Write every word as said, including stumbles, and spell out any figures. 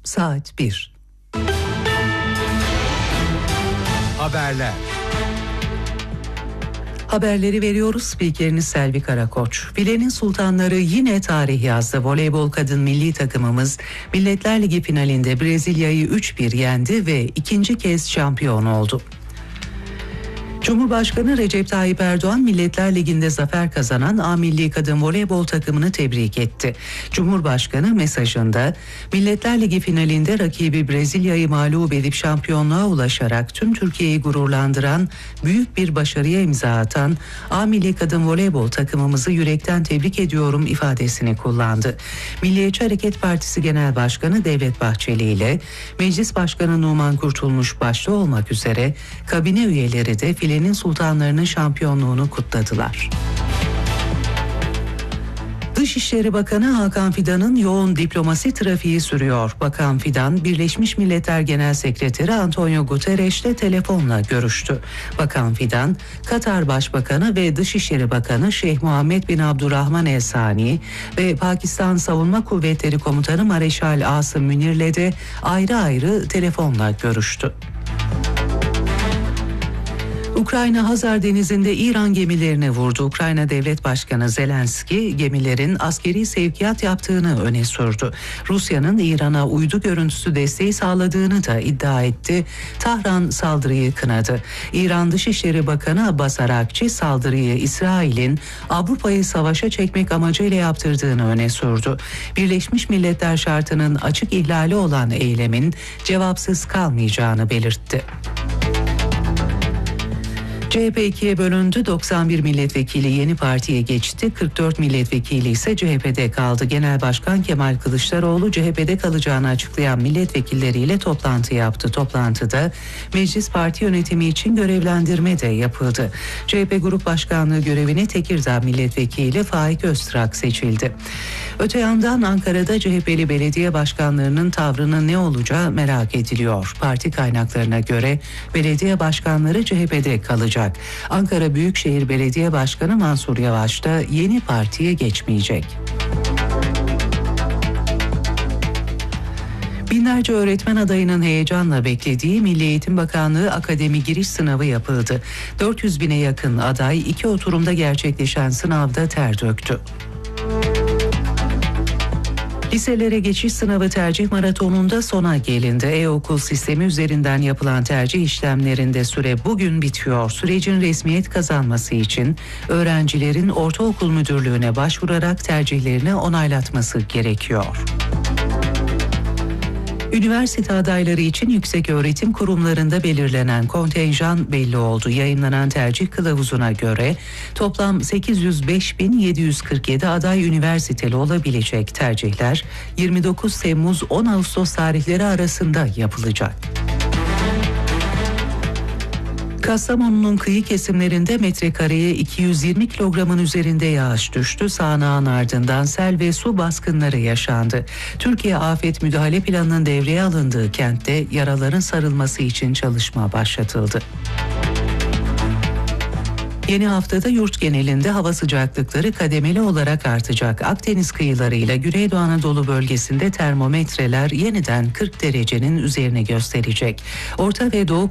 Saat bir. Haberler. Haberleri veriyoruz. Spikeriniz Selvi Karakoç. Filenin sultanları yine tarih yazdı. Voleybol kadın milli takımımız Milletler Ligi finalinde Brezilya'yı üç bir yendi ve ikinci kez şampiyon oldu. Cumhurbaşkanı Recep Tayyip Erdoğan, Milletler Ligi'nde zafer kazanan A Milli Kadın Voleybol takımını tebrik etti. Cumhurbaşkanı mesajında, Milletler Ligi finalinde rakibi Brezilya'yı mağlup edip şampiyonluğa ulaşarak tüm Türkiye'yi gururlandıran, büyük bir başarıya imza atan A Milli Kadın Voleybol takımımızı yürekten tebrik ediyorum ifadesini kullandı. Milliyetçi Hareket Partisi Genel Başkanı Devlet Bahçeli ile Meclis Başkanı Numan Kurtulmuş başta olmak üzere kabine üyeleri de file sultanlarının şampiyonluğunu kutladılar. Dışişleri Bakanı Hakan Fidan'ın yoğun diplomasi trafiği sürüyor. Bakan Fidan, Birleşmiş Milletler Genel Sekreteri Antonio Guterres'le telefonla görüştü. Bakan Fidan, Katar Başbakanı ve Dışişleri Bakanı Şeyh Muhammed bin Abdurrahman El Sani ve Pakistan Savunma Kuvvetleri Komutanı Mareşal Asım Münir'le de ayrı ayrı telefonla görüştü. Ukrayna Hazar Denizi'nde İran gemilerini vurdu. Ukrayna Devlet Başkanı Zelenski gemilerin askeri sevkiyat yaptığını öne sürdü. Rusya'nın İran'a uydu görüntüsü desteği sağladığını da iddia etti. Tahran saldırıyı kınadı. İran Dışişleri Bakanı Abbas Arakçi saldırıyı İsrail'in Avrupa'yı savaşa çekmek amacıyla yaptırdığını öne sürdü. Birleşmiş Milletler şartının açık ihlali olan eylemin cevapsız kalmayacağını belirtti. C H P ikiye bölündü. doksan bir milletvekili yeni partiye geçti. kırk dört milletvekili ise C H P'de kaldı. Genel Başkan Kemal Kılıçdaroğlu C H P'de kalacağını açıklayan milletvekilleriyle toplantı yaptı. Toplantıda meclis parti yönetimi için görevlendirme de yapıldı. C H P Grup Başkanlığı görevine Tekirdağ milletvekili Faik Öztrak seçildi. Öte yandan Ankara'da C H P'li belediye başkanlarının tavrının ne olacağı merak ediliyor. Parti kaynaklarına göre belediye başkanları C H P'de kalacak. Ankara Büyükşehir Belediye Başkanı Mansur Yavaş da yeni partiye geçmeyecek. Binlerce öğretmen adayının heyecanla beklediği Milli Eğitim Bakanlığı Akademi Giriş Sınavı yapıldı. dört yüz bine yakın aday iki oturumda gerçekleşen sınavda ter döktü. Liselere geçiş sınavı tercih maratonunda sona gelindi. E-okul sistemi üzerinden yapılan tercih işlemlerinde süre bugün bitiyor. Sürecin resmiyet kazanması için öğrencilerin ortaokul müdürlüğüne başvurarak tercihlerini onaylatması gerekiyor. Üniversite adayları için yükseköğretim kurumlarında belirlenen kontenjan belli oldu. Yayınlanan tercih kılavuzuna göre toplam sekiz yüz beş bin yedi yüz kırk yedi aday üniversiteli olabilecek. Tercihler yirmi dokuz Temmuz on Ağustos tarihleri arasında yapılacak. Kastamonu'nun kıyı kesimlerinde metrekareye iki yüz yirmi kilogramın üzerinde yağış düştü. Sağanağın ardından sel ve su baskınları yaşandı. Türkiye Afet Müdahale Planı'nın devreye alındığı kentte yaraların sarılması için çalışma başlatıldı. Yeni haftada yurt genelinde hava sıcaklıkları kademeli olarak artacak. Akdeniz kıyılarıyla Güneydoğu Anadolu bölgesinde termometreler yeniden kırk derecenin üzerine gösterecek. Orta ve Doğu